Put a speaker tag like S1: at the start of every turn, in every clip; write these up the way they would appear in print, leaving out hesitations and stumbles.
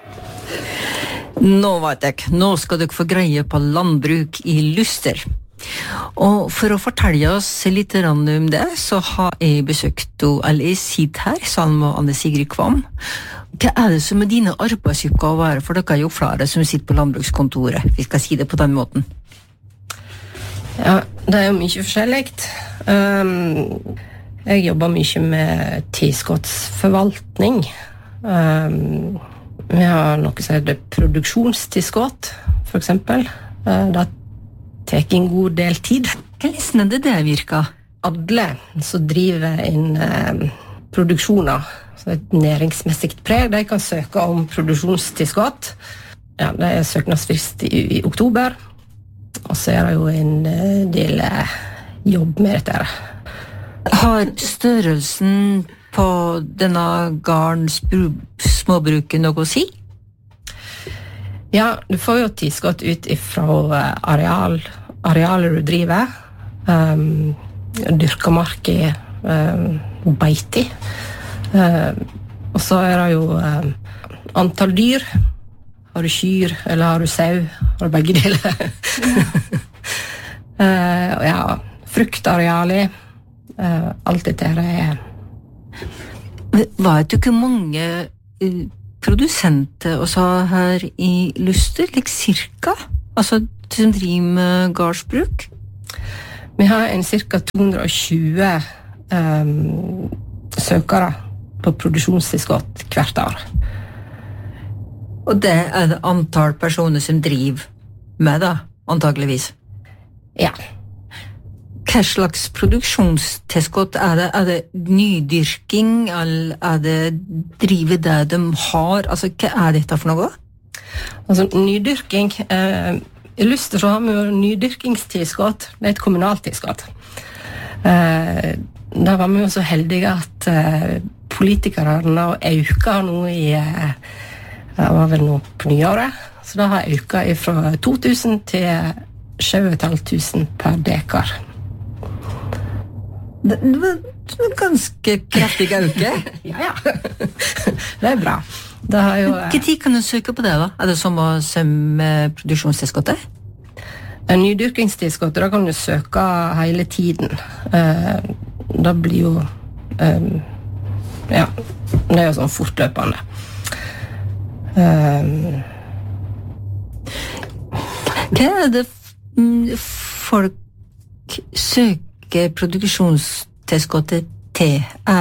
S1: Nå vet jeg, nå skal dere få greie på landbruk I Luster. Og for å fortelle oss litt om det, så har jeg besøkt eller jeg sitter her sammen med Anne Sigrid Kvam. Hva det som dine arbeidsoppgaver, for dere jo flere som sitter på landbrukskontoret, vi skal si det på den måten?
S2: Ja, det jo mye forskjelligt. Jeg jobber mye med tilskottsforvaltning. Vi har noe som heter produksjonstilskott, for eksempel. Det tar en god del tid.
S1: Hvordan det virker?
S2: Alle som driver inn produksjoner, så et næringsmessigt preg, de kan søke om produksjonstilskott. Ja, det søknadsfrist I oktober, og så det jo en del jobb med dette.
S1: Har størrelsen på denne gardens småbruket noe å si?
S2: Ja, du får jo tilskott ut ifra arealer du driver, dyrka mark I beite. Og så det jo antall dyr. Har du kyr, eller har du sau? Har du begge deler? Ja, fruktarealer. Alt dette
S1: Vet du hvor mange produsenter også her I Luster, cirka? Altså, som driver med gardsbruk?
S2: Vi har en cirka 220 søkere på produksjonstilskott hvert år.
S1: Og det det antall personer som driver med da, antageligvis?
S2: Ja.
S1: Hva slags produksjonstilskott det? Det nydyrking, eller det drive det de har? Altså, hva dette for noe?
S2: Altså, nydyrking, I Luster så har vi jo nydyrkingstilskott, det et kommunalt tilskott. Da var vi jo så heldige at politikerne øka nå det var vel nå på nyåret, så da har øka fra 2000 til 7500 per dekar.
S1: Det var ganske kraftig øke.
S2: Ja. Det bra. Det har jo
S1: Hva tid kan du søke på det da? Det som produksjonstilskottet?
S2: Nydyrkingstilskottet, da kan du søke hele tiden. Det blir jo ja, det jo sånn fortløpende.
S1: Hva det folk søker produksjonstilskottet til?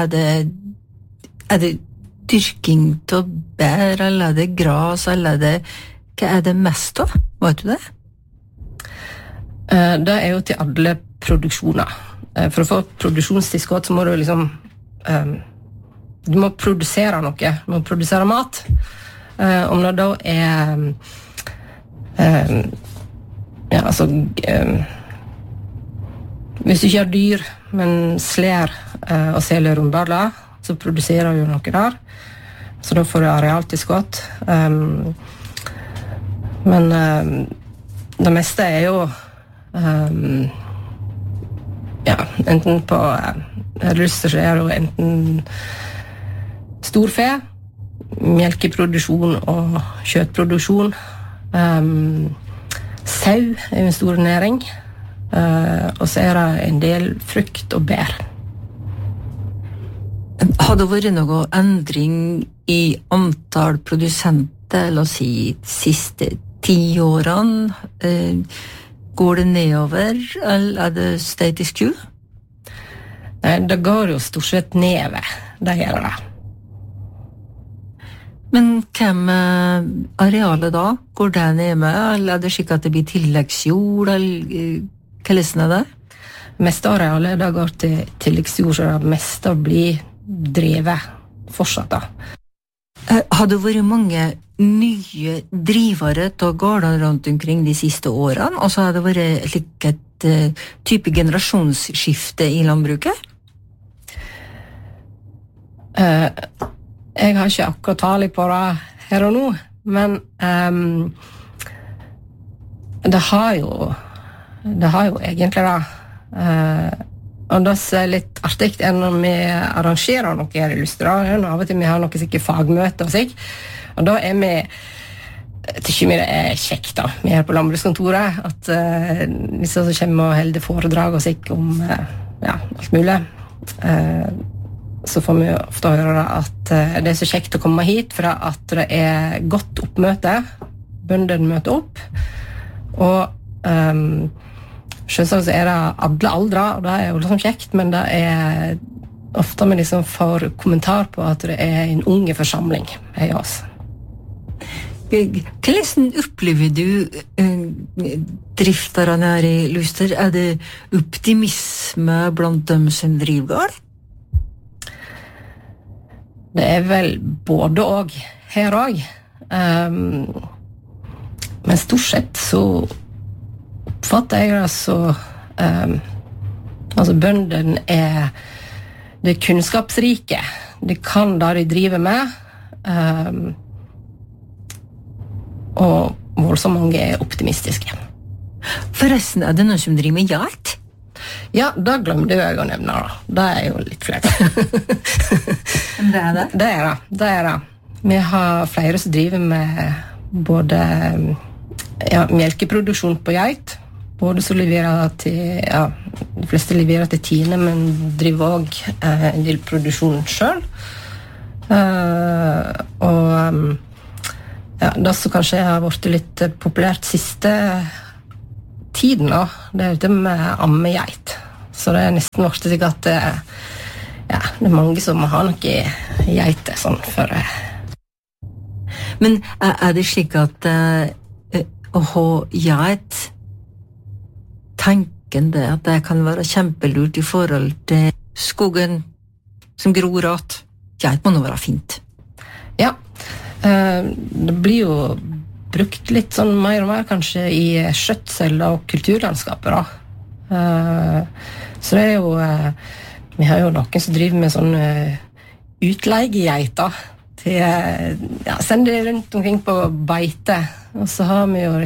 S1: Det dyrking til bær, eller det gras, eller hva det mest da? Vet du det?
S2: Det jo til alle produksjoner. For å få produksjonstilskott så må du liksom du må produsere noe, du må produsere mat. Om det da ja, altså hvis du ikke har dyr, men slær og selger rundballer, så produserer du noe der. Så da får du arealtilskott. Men det meste jo ja, enten på Luster så det jo enten storfe, melkeproduksjon og kjøttproduksjon. Sau jo en stor næring, og så det en del frukt og bær.
S1: Har det vært noe endring I antall produsenter, la oss si, siste 10 årene? Går det nedover, eller det status quo?
S2: Nei, det går jo stort sett nedover, det gjør det.
S1: Men hva med arealet da? Går det ned med, eller det slik at det blir tilleggsjord, eller hva løsner det?
S2: Meste arealet da går til tilleggsjord, så det meste blir drevet fortsatt da.
S1: Har det vært mange nye drivere til gårdene rundt omkring de siste årene, og så har det vært et type generasjonsskifte I landbruket?
S2: Jeg har ikke akkurat tale på det her og nå, men det har jo egentlig da og det litt artig enn når vi arrangerer noe her I Luster av og til vi har noe sikkert fagmøte og slik Og da vi tykker vi det kjekt da, vi her på landbrukskontoret, at disse som kommer og holder foredrag og sikk om alt mulig, så får vi ofte høre at det så kjekt å komme hit, for at det godt oppmøte, bøndene møter opp, og selvsagt så det alle aldre, og det jo liksom kjekt, men det ofte vi liksom får kommentar på at det en unge forsamling hos oss.
S1: Hvordan opplever du drifterne her i Luster? Det optimisme blant dem som driver gård?
S2: Det vel både og, her og. Men stort sett så oppfatter jeg det så altså bøndene det kunnskapsrike. De kan det de driver med, og voldsomt mange optimistiske.
S1: Forresten, det noen som driver med geit?
S2: Ja, det glemte jeg å nevne da. Det jo litt flaut.
S1: Det det?
S2: Det det. Vi har flere som driver med både melkeproduksjon på geit, både som leverer til, de fleste leverer til Tine, men driver også en del produksjon selv. Og det som kanskje har vært litt populært siste tiden da, det det med ammegeit. Så det nesten vært slik at det mange som har noe geiter sånn for
S1: Men det slik at å ha geit, tanken det at det kan være kjempelurt i forhold til skogen som gror åt? Geit må nå være fint.
S2: Ja, det blir jo brukt litt sånn mer og mer kanskje i skjøtsel og kulturlandskapet da. Så det jo vi har jo noen som driver med sånn utleiegeiter til sende rundt omkring på beite, og så har vi jo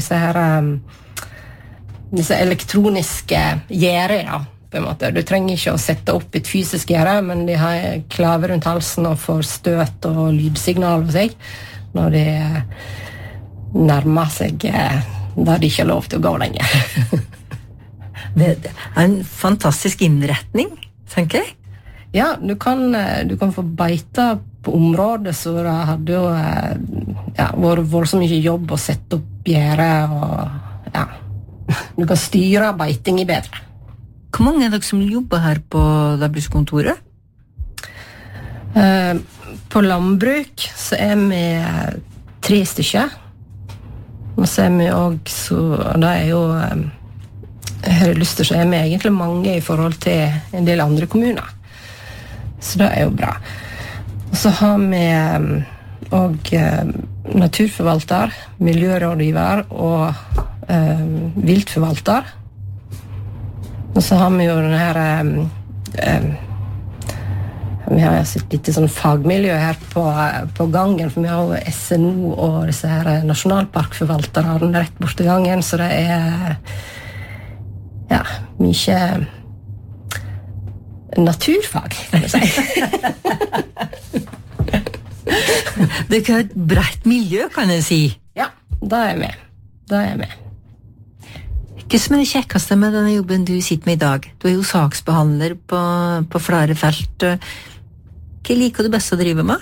S2: disse elektroniske gjerder da, på en måte. Du trenger ikke å sette opp et fysisk gjerde, men de har klave rundt halsen og får støt og lydsignal hos seg når de nærmer seg der de ikke har lov til å gå lenger.
S1: Det en fantastisk innretning, tenker jeg.
S2: Ja, du kan få beita på området, så det hadde jo vært så mye jobb å sette opp gjerde, og du kan styre beiting i bedre.
S1: Hvor mange dere som jobber her på landbrukskontoret?
S2: På landbruk så vi 3 stykker. Og så vi også, og det jo her i Luster så vi egentlig mange i forhold til en del andre kommuner. Så det jo bra. Og så har vi også naturforvalter, miljørådgiver og viltforvalter. Og så har vi jo denne her vi har sitt litt sånn fagmiljø her på gangen, for vi har jo SNO og disse her nasjonalparkforvalterne rett bort til gangen, så det mye naturfag, kan du si.
S1: Det et bredt miljø, kan jeg si.
S2: Ja, det vi. Det vi.
S1: Hva som det kjekkeste med denne jobben du sitter med i dag? Du jo saksbehandler på flere felt. Hva liker du best å drive med?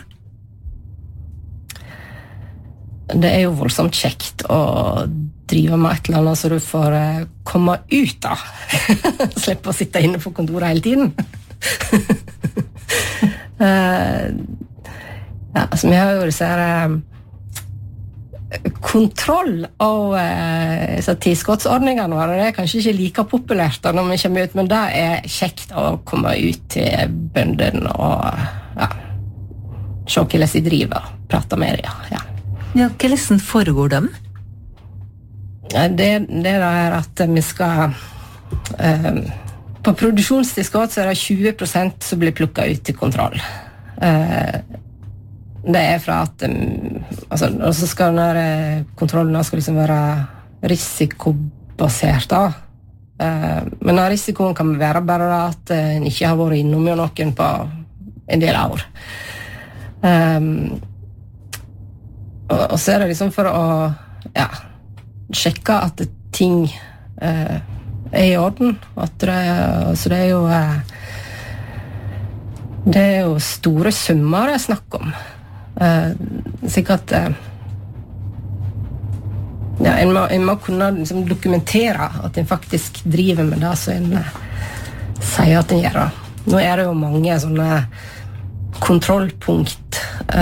S1: Det jo voldsomt kjekt å drive med et eller annet så du får komme ut da. Slippe å sitte inne på kontoret hele tiden. Altså, vi har jo disse her kontroll av tilskottsordningene våre. Det kanskje ikke like populært da når vi kommer ut, men det kjekt å komme ut til bøndene og se hvordan de driver og prate med dem. Ja, hvordan foregår dem?
S2: Det at vi skal på produksjonstilskott så det 20% som blir plukket ut til kontroll. Det fra at og så skal denne kontrollen skal liksom være risikobasert da. Men risikoen kan være bare at en ikke har vært innom noen på en del år. Og så det liksom for å sjekke at ting I orden. Så det jo store summer det snakk om. Sikkert en må kunne liksom dokumentere at en faktisk driver med det som en sier at en gjør. Nå det jo mange sånne kontrollpunkt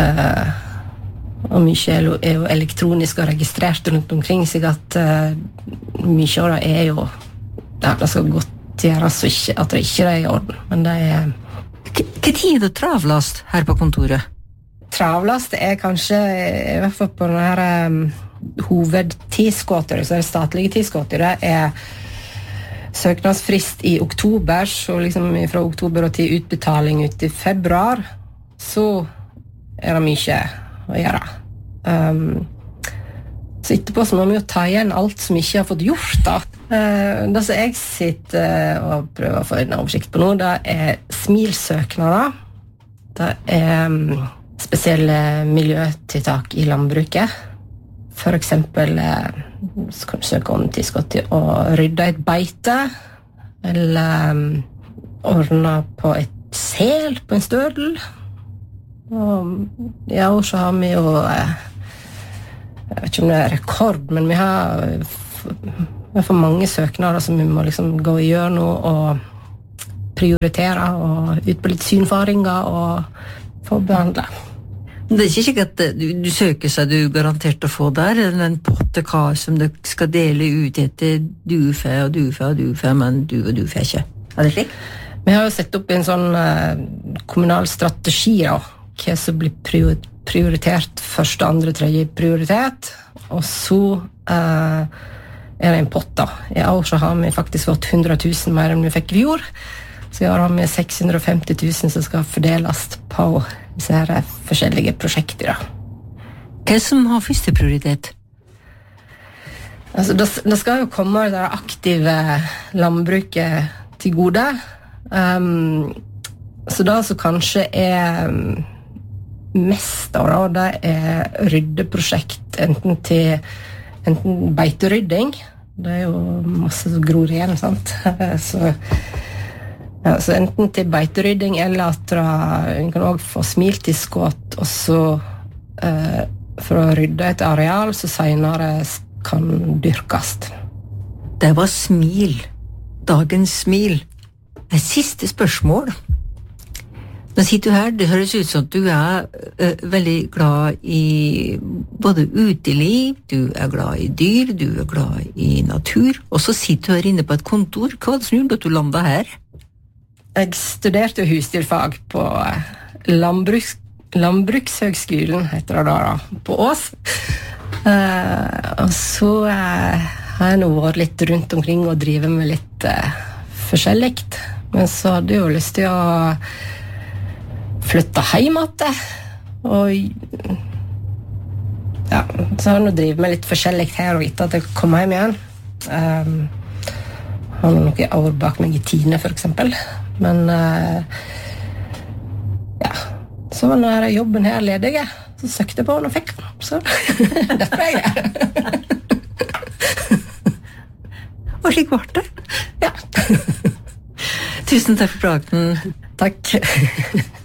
S2: og mye jo elektronisk og registrert rundt omkring, så at mye av det jo det skal godt gjøres at det ikke I orden, men det
S1: Hva tid det travlast her på kontoret?
S2: Travlast kanskje I hvert fall på denne hovedtidsskåter, så det statlige tidsskåter, det søknadsfrist I oktober, så liksom fra oktober og til utbetaling ut I februar, så det mye å gjøre. Så etterpå så må vi jo ta igjen alt som ikke har fått gjort da. Det som jeg sitter og prøver å få en oversikt på nå, det smilsøknader. Det spesielle miljøtiltak I landbruket. For eksempel så kan du søke om tilskudd til å rydde et beite, eller ordne på et sel på en stødel. Og I år så har vi jo jeg vet ikke om det rekord, men vi har for mange søknader som vi må liksom gå I gjør nå og prioritere og ut på litt synfaringer og få behandle.
S1: Det ikke sikkert at du søker seg du garantert å få der, eller en pottekar som du skal dele ut etter dufe og dufe og dufe, men du og dufe ikke. Det slik?
S2: Vi har jo sett opp en sånn kommunal strategi da, hva som blir prioritert første, andre, tredje prioritet, og så det en pott da. I år så har vi faktisk fått 100 000 mer enn vi fikk I fjor, så I år har vi 650 000 som skal fordeles på disse her forskjellige prosjekter da.
S1: Hva som har første prioritet?
S2: Altså, det skal jo komme det aktive landbruket til gode, så det som kanskje mest av det ryddeprosjekt enten beiterydding, det jo masse som gror igjen, sant? Så enten til beiterydding eller at en kan også få smiltilskudd og så for å rydde et areal så senere kan dyrkes.
S1: Det var smil. Dagens smil. Et siste spørsmål. Nå sitter du her, det høres ut som at du veldig glad I både uteliv, du glad I dyr, du glad I natur, og så sitter du her inne på et kontor. Hva var det som gjorde at du landet her?
S2: Jeg studerte husdyrfag på Landbrukshøgskolen, heter det da, på Ås. Og så har jeg nå vært litt rundt omkring og drivet med litt forskjelligt, men så hadde jeg jo lyst til å flytte hjem igjen, og så har jeg nå drivet med litt forskjelligt her og etter at jeg kom hjem igjen. Har noen år bak meg I Tine for eksempel, men så var denne jobben her ledig, så søkte jeg på den og fikk den, så dette jeg
S1: Og slik var det.
S2: Ja.
S1: Tusen takk for praten.
S2: Takk.